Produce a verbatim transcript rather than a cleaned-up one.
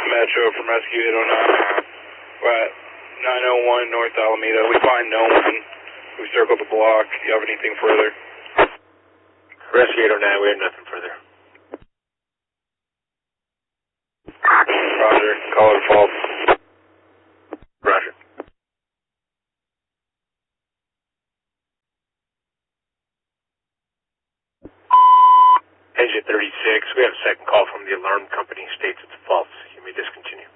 Metro from Rescue eight oh nine. We're at nine oh one North Alameda. We find no one. We circled the block. Do you have anything further? Rescue eight oh nine, we have nothing further. Roger. Call it false. Roger. Engine thirty-six, we have a second call from the alarm company, states it's false. You may discontinue.